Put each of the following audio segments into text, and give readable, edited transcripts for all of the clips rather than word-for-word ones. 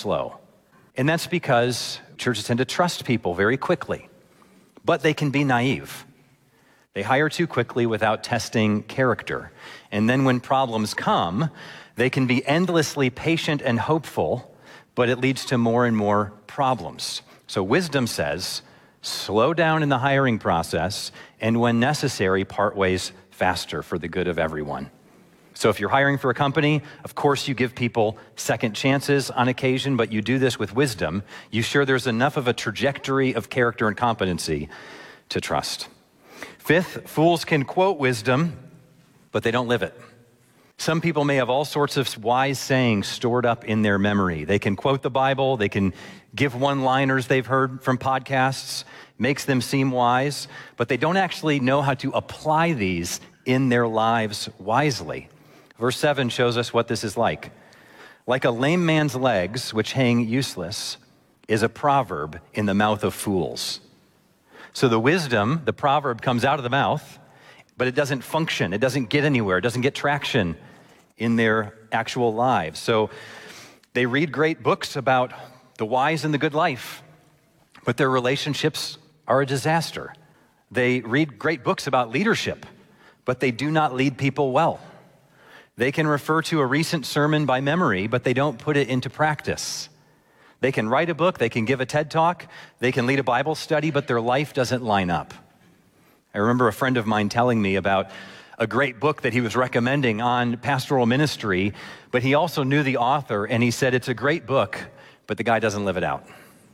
slow. And that's because churches tend to trust people very quickly, but they can be naive. They hire too quickly without testing character. And then when problems come, they can be endlessly patient and hopeful, but it leads to more and more problems. So wisdom says, slow down in the hiring process, and when necessary, part ways faster for the good of everyone. So if you're hiring for a company, of course you give people second chances on occasion, but you do this with wisdom. You sure there's enough of a trajectory of character and competency to trust. Fifth, fools can quote wisdom, but they don't live it. Some people may have all sorts of wise sayings stored up in their memory. They can quote the Bible, they can give one-liners they've heard from podcasts, makes them seem wise, but they don't actually know how to apply these in their lives wisely. Verse 7 shows us what this is like. Like a lame man's legs, which hang useless, is a proverb in the mouth of fools. So the wisdom, the proverb comes out of the mouth, but it doesn't function. It doesn't get anywhere. It doesn't get traction in their actual lives. So they read great books about the wise and the good life, but their relationships are a disaster. They read great books about leadership, but they do not lead people well. They can refer to a recent sermon by memory, but they don't put it into practice. They can write a book, they can give a TED Talk, they can lead a Bible study, but their life doesn't line up. I remember a friend of mine telling me about a great book that he was recommending on pastoral ministry, but he also knew the author, and he said, it's a great book, but the guy doesn't live it out.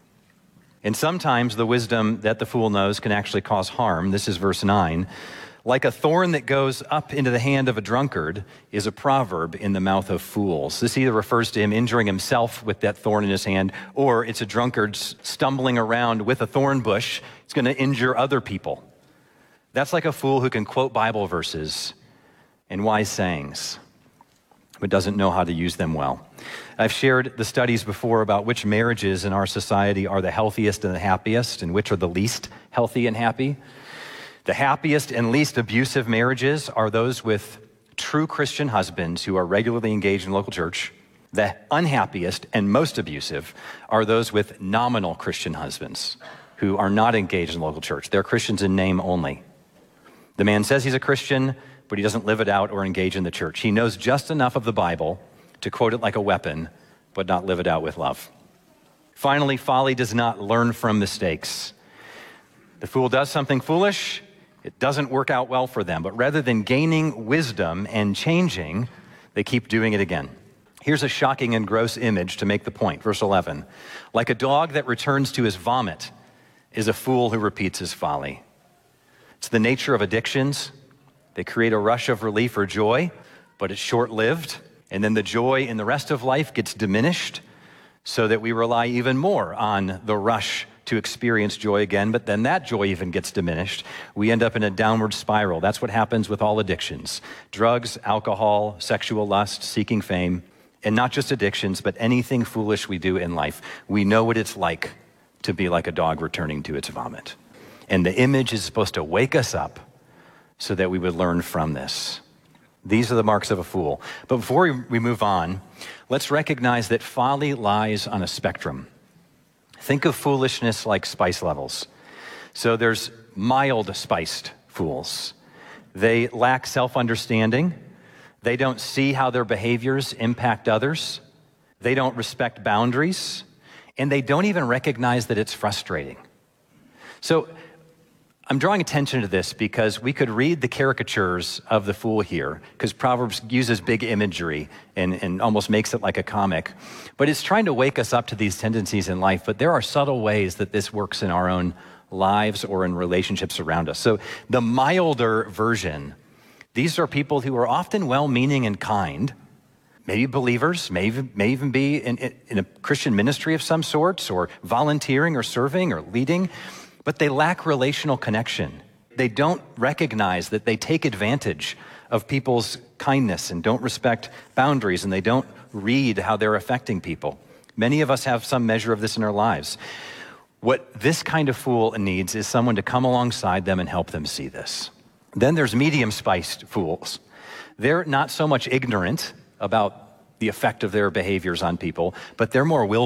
And sometimes the wisdom that the fool knows can actually cause harm. This is verse 9. Like a thorn that goes up into the hand of a drunkard is a proverb in the mouth of fools. This either refers to him injuring himself with that thorn in his hand, or it's a drunkard stumbling around with a thorn bush. It's going to injure other people. That's like a fool who can quote Bible verses and wise sayings, but doesn't know how to use them well. I've shared the studies before about which marriages in our society are the healthiest and the happiest, and which are the least healthy and happy. The happiest and least abusive marriages are those with true Christian husbands who are regularly engaged in local church. The unhappiest and most abusive are those with nominal Christian husbands who are not engaged in local church. They're Christians in name only. The man says he's a Christian, but he doesn't live it out or engage in the church. He knows just enough of the Bible to quote it like a weapon, but not live it out with love. Finally, folly does not learn from mistakes. The fool does something foolish, it doesn't work out well for them, but rather than gaining wisdom and changing, they keep doing it again. Here's a shocking and gross image to make the point. Verse 11, like a dog that returns to his vomit is a fool who repeats his folly. It's the nature of addictions. They create a rush of relief or joy, but it's short-lived, and then the joy in the rest of life gets diminished so that we rely even more on the rush to experience joy again, but then that joy even gets diminished. We end up in a downward spiral. That's what happens with all addictions. Drugs, alcohol, sexual lust, seeking fame, and not just addictions, but anything foolish we do in life. We know what it's like to be like a dog returning to its vomit. And the image is supposed to wake us up so that we would learn from this. These are the marks of a fool. But before we move on, let's recognize that folly lies on a spectrum. Think of foolishness like spice levels. So there's mild spiced fools. They lack self-understanding. They don't see how their behaviors impact others. They don't respect boundaries. And they don't even recognize that it's frustrating. So I'm drawing attention to this because we could read the caricatures of the fool here, because Proverbs uses big imagery and almost makes it like a comic. But it's trying to wake us up to these tendencies in life. But there are subtle ways that this works in our own lives or in relationships around us. So the milder version, these are people who are often well-meaning and kind, maybe believers, may even be in a Christian ministry of some sorts, or volunteering or serving or leading, but they lack relational connection. They don't recognize that they take advantage of people's kindness and don't respect boundaries, and they don't read how they're affecting people. Many of us have some measure of this in our lives. What this kind of fool needs is someone to come alongside them and help them see this. Then there's medium-spiced fools. They're not so much ignorant about the effect of their behaviors on people, but they're more willful.